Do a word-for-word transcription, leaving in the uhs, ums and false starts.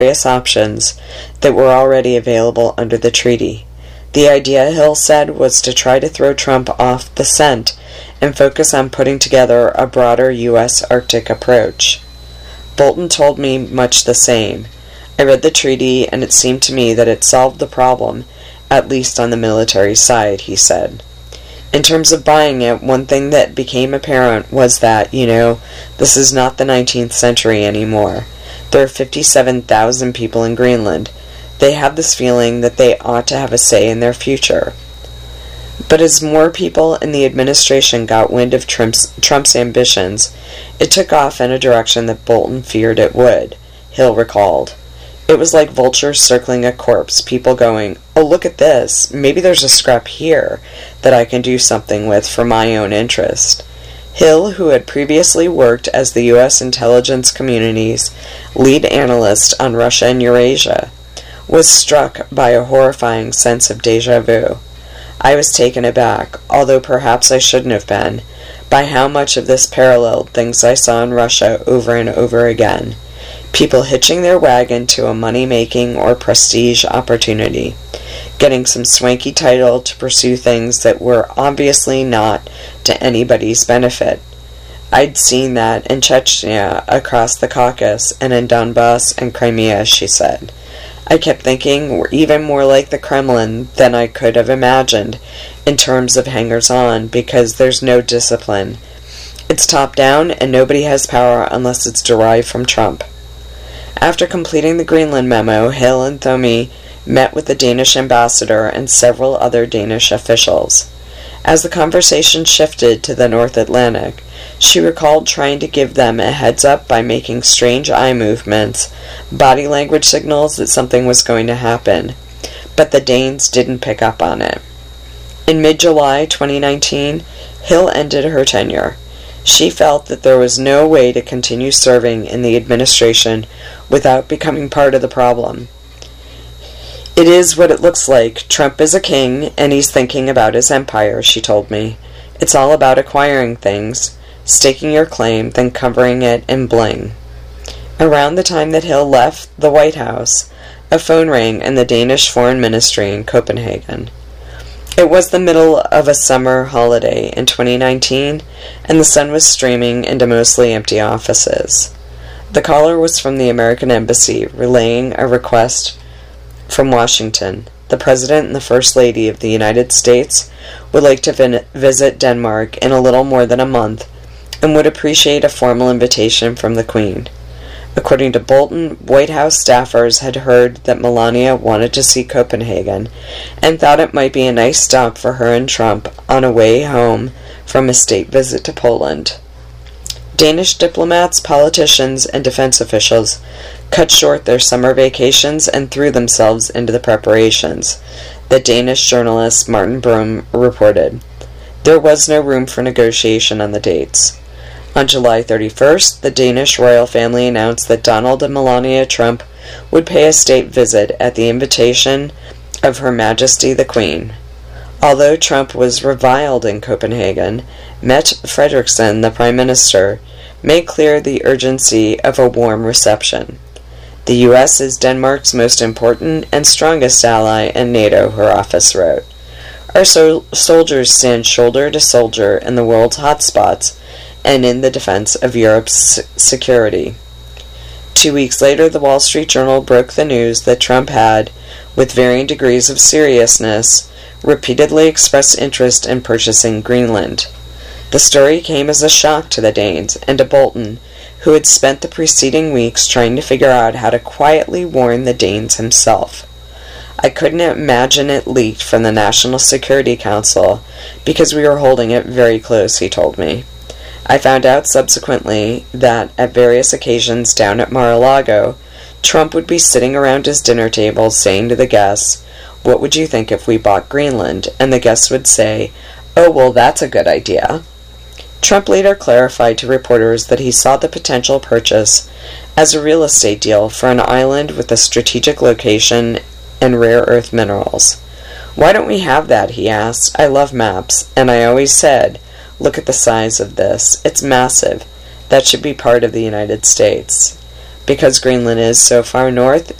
various options that were already available under the treaty. The idea, Hill said, was to try to throw Trump off the scent and focus on putting together a broader U S Arctic approach. Bolton told me much the same. I read the treaty, and it seemed to me that it solved the problem, at least on the military side, he said. In terms of buying it, one thing that became apparent was that, you know, this is not the nineteenth century anymore. There are fifty-seven thousand people in Greenland. They have this feeling that they ought to have a say in their future. But as more people in the administration got wind of Trump's, Trump's ambitions, it took off in a direction that Bolton feared it would, Hill recalled. It was like vultures circling a corpse, people going, "Oh, look at this. Maybe there's a scrap here that I can do something with for my own interest." Hill, who had previously worked as the U S intelligence community's lead analyst on Russia and Eurasia, was struck by a horrifying sense of déjà vu. I was taken aback, although perhaps I shouldn't have been, by how much of this paralleled things I saw in Russia over and over again. People hitching their wagon to a money-making or prestige opportunity, getting some swanky title to pursue things that were obviously not to anybody's benefit. I'd seen that in Chechnya, across the Caucasus, and in Donbass and Crimea, she said. I kept thinking we're even more like the Kremlin than I could have imagined in terms of hangers-on, because there's no discipline. It's top-down, and nobody has power unless it's derived from Trump. After completing the Greenland memo, Hill and Thomey met with the Danish ambassador and several other Danish officials. As the conversation shifted to the North Atlantic, she recalled trying to give them a heads-up by making strange eye movements, body language signals that something was going to happen, but the Danes didn't pick up on it. In mid-July twenty nineteen, Hill ended her tenure. She felt that there was no way to continue serving in the administration without becoming part of the problem. It is what it looks like. Trump is a king, and he's thinking about his empire, she told me. It's all about acquiring things, staking your claim, then covering it in bling. Around the time that Hill left the White House, a phone rang in the Danish Foreign Ministry in Copenhagen. It was the middle of a summer holiday in twenty nineteen, and the sun was streaming into mostly empty offices. The caller was from the American Embassy, relaying a request from Washington. The President and the First Lady of the United States would like to vin- visit Denmark in a little more than a month, and would appreciate a formal invitation from the Queen. According to Bolton, White House staffers had heard that Melania wanted to see Copenhagen and thought it might be a nice stop for her and Trump on a way home from a state visit to Poland. Danish diplomats, politicians, and defense officials cut short their summer vacations and threw themselves into the preparations, the Danish journalist Martin Brum reported. There was no room for negotiation on the dates. On July thirty-first, the Danish royal family announced that Donald and Melania Trump would pay a state visit at the invitation of Her Majesty the Queen. Although Trump was reviled in Copenhagen, Mette Frederiksen, the Prime Minister, made clear the urgency of a warm reception. The U S is Denmark's most important and strongest ally in NATO, her office wrote. Our so- soldiers stand shoulder to shoulder in the world's hotspots and in the defense of Europe's security. Two weeks later, the Wall Street Journal broke the news that Trump had, with varying degrees of seriousness, repeatedly expressed interest in purchasing Greenland. The story came as a shock to the Danes and to Bolton, who had spent the preceding weeks trying to figure out how to quietly warn the Danes himself. I couldn't imagine it leaked from the National Security Council because we were holding it very close, he told me. I found out subsequently that at various occasions down at Mar-a-Lago, Trump would be sitting around his dinner table saying to the guests, "What would you think if we bought Greenland?" And the guests would say, "Oh, well, that's a good idea." Trump later clarified to reporters that he saw the potential purchase as a real estate deal for an island with a strategic location and rare earth minerals. "Why don't we have that?" he asked. "I love maps, and I always said, look at the size of this. It's massive. That should be part of the United States." because Greenland is so far north